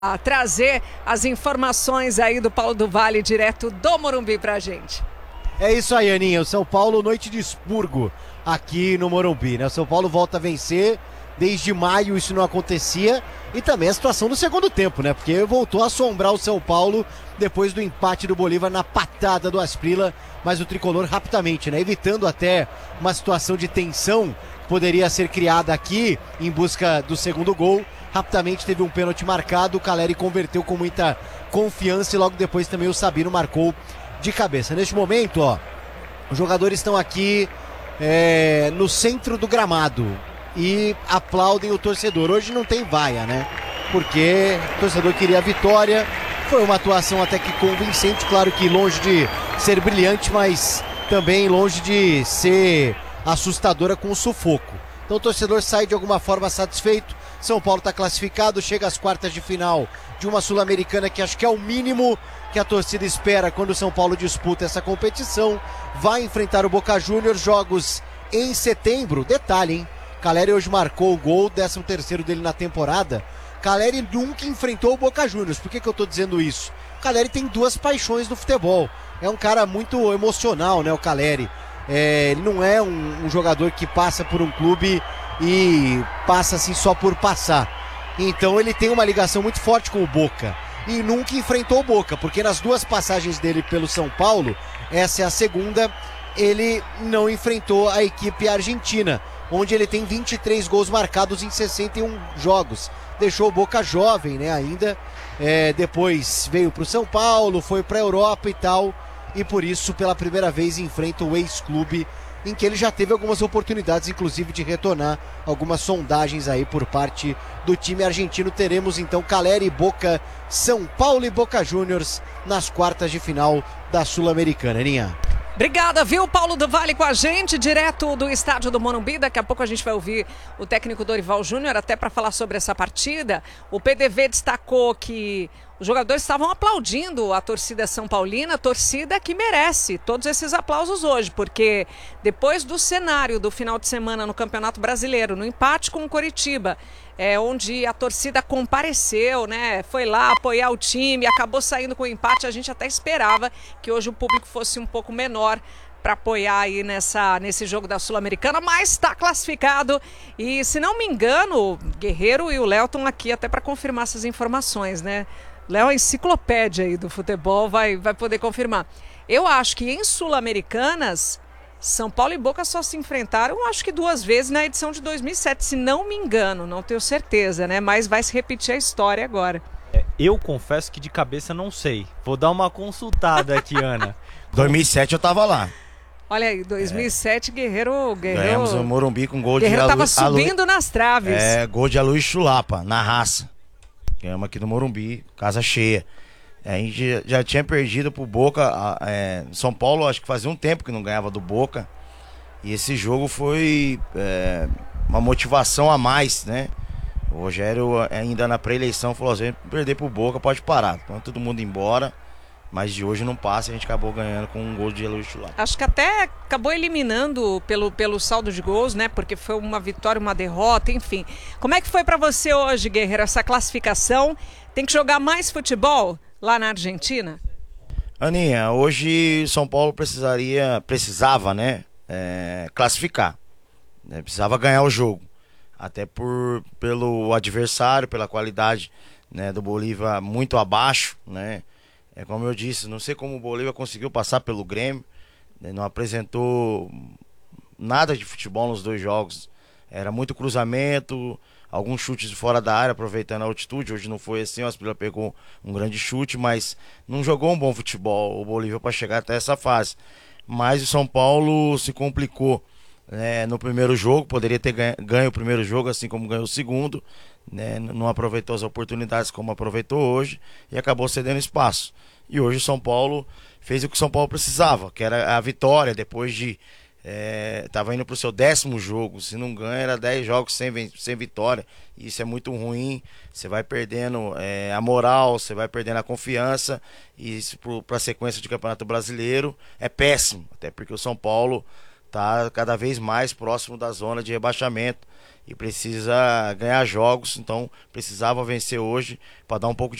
A trazer as informações aí do Paulo do Vale, direto do Morumbi pra gente. É isso aí, Aninha, o São Paulo, noite de expurgo aqui no Morumbi, né? O São Paulo volta a vencer, desde maio isso não acontecia, e também a situação do segundo tempo, né? Porque voltou a assombrar o São Paulo depois do empate do Bolívar na patada do Asprilla, mas o tricolor rapidamente, né? Evitando até uma situação de tensão que poderia ser criada aqui em busca do segundo gol. Rapidamente teve um pênalti marcado, o Caleri converteu com muita confiança e logo depois também o Sabino marcou de cabeça. Neste momento, ó, os jogadores estão aqui no centro do gramado e aplaudem o torcedor. Hoje não tem vaia, né? Porque o torcedor queria a vitória. Foi uma atuação até que convincente, claro que longe de ser brilhante, mas também longe de ser assustadora com o sufoco. Então o torcedor sai de alguma forma satisfeito. São Paulo está classificado, chega às quartas de final de uma Sul-Americana que acho que é o mínimo que a torcida espera quando o São Paulo disputa essa competição. Vai enfrentar o Boca Juniors, jogos em setembro. Detalhe, hein? Caleri hoje marcou o gol, 13º dele na temporada. Caleri nunca enfrentou o Boca Juniors. Por que eu tô dizendo isso? O Caleri tem duas paixões no futebol. É um cara muito emocional, né, o Caleri. Ele não é um jogador que passa por um clube e passa assim só por passar. Então ele tem uma ligação muito forte com o Boca. E nunca enfrentou o Boca, porque nas duas passagens dele pelo São Paulo, essa é a segunda, ele não enfrentou a equipe argentina, onde ele tem 23 gols marcados em 61 jogos. Deixou o Boca jovem, né, ainda. Depois veio para o São Paulo, foi para a Europa e tal. E por isso, pela primeira vez, enfrenta o ex-clube, em que ele já teve algumas oportunidades, inclusive de retornar algumas sondagens aí por parte do time argentino. Teremos então Caleri e Boca, São Paulo e Boca Juniors nas quartas de final da Sul-Americana, Aninha. Obrigada, viu, Paulo do Vale com a gente, direto do estádio do Morumbi. Daqui a pouco a gente vai ouvir o técnico Dorival Júnior, até para falar sobre essa partida. O PDV destacou que os jogadores estavam aplaudindo a torcida São Paulina, torcida que merece todos esses aplausos hoje, porque depois do cenário do final de semana no Campeonato Brasileiro, no empate com o Coritiba, onde a torcida compareceu, né? Foi lá apoiar o time, acabou saindo com o empate. A gente até esperava que hoje o público fosse um pouco menor para apoiar aí nesse jogo da Sul-Americana, mas está classificado. E se não me engano, o Guerreiro e o Léo estão aqui até para confirmar essas informações, né? Léo, a enciclopédia aí do futebol, vai poder confirmar. Eu acho que em Sul-Americanas, São Paulo e Boca só se enfrentaram, acho que 2 vezes na edição de 2007, se não me engano, não tenho certeza, né? Mas vai se repetir a história agora. Eu confesso que de cabeça não sei. Vou dar uma consultada aqui, Ana. 2007 eu tava lá. Olha aí, 2007, Guerreiro... Ganhamos o Morumbi com gol de Guerreiro tava subindo nas traves. Gol de Aloysio Chulapa, na raça. Ganhamos aqui no Morumbi, casa cheia. A gente já tinha perdido pro Boca. São Paulo, acho que fazia um tempo que não ganhava do Boca. E esse jogo foi uma motivação a mais, né? O Rogério, ainda na pré-eleição, falou assim: perder pro Boca, pode parar. Então todo mundo embora. Mas de hoje não passa, a gente acabou ganhando com um gol de Aloysio Chulapa. Acho que até acabou eliminando pelo saldo de gols, né? Porque foi uma vitória, uma derrota, enfim. Como é que foi pra você hoje, Guerreiro, essa classificação? Tem que jogar mais futebol lá na Argentina? Aninha, hoje São Paulo precisava, né? Classificar. Né, precisava ganhar o jogo. Até pelo adversário, pela qualidade, né, do Bolívar muito abaixo, né? Como eu disse, não sei como o Bolívar conseguiu passar pelo Grêmio, né, não apresentou nada de futebol nos 2 jogos. Era muito cruzamento, alguns chutes de fora da área, aproveitando a altitude. Hoje não foi assim, o Asprilla pegou um grande chute, mas não jogou um bom futebol o Bolívar para chegar até essa fase. Mas o São Paulo se complicou, né, no primeiro jogo, poderia ter ganho o primeiro jogo, assim como ganhou o segundo, né, não aproveitou as oportunidades como aproveitou hoje e acabou cedendo espaço. E hoje o São Paulo fez o que o São Paulo precisava, que era a vitória, depois de estava indo para o seu 10º jogo. Se não ganha, era 10 jogos sem vitória. E isso é muito ruim. Você vai perdendo a moral, você vai perdendo a confiança. E isso para a sequência de Campeonato Brasileiro é péssimo. Até porque o São Paulo tá cada vez mais próximo da zona de rebaixamento e precisa ganhar jogos, então precisava vencer hoje para dar um pouco de